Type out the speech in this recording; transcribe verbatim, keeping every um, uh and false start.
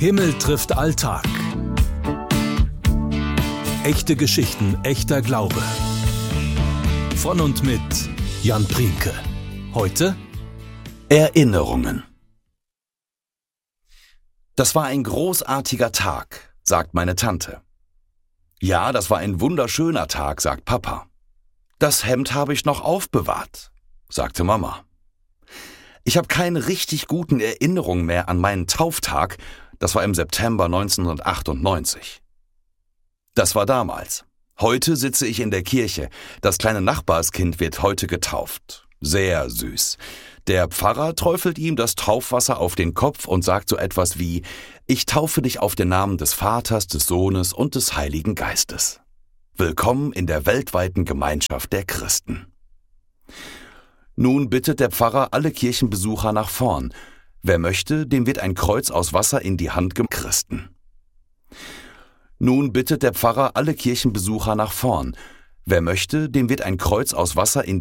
Himmel trifft Alltag. Echte Geschichten, echter Glaube. Von und mit Jan Priemke. Heute Erinnerungen. Das war ein großartiger Tag, sagt meine Tante. Ja, das war ein wunderschöner Tag, sagt Papa. Das Hemd habe ich noch aufbewahrt, sagte Mama. Ich habe keine richtig guten Erinnerungen mehr an meinen Tauftag. Das war im September neunzehnhundertachtundneunzig. Das war damals. Heute sitze ich in der Kirche. Das kleine Nachbarskind wird heute getauft. Sehr süß. Der Pfarrer träufelt ihm das Taufwasser auf den Kopf und sagt so etwas wie: Ich taufe dich auf den Namen des Vaters, des Sohnes und des Heiligen Geistes. Willkommen in der weltweiten Gemeinschaft der Christen. Nun bittet der Pfarrer alle Kirchenbesucher nach vorn. Wer möchte, dem wird ein Kreuz aus Wasser in die Hand gegeben. Christen. Nun bittet der Pfarrer alle Kirchenbesucher nach vorn. Wer möchte, dem wird ein Kreuz aus Wasser in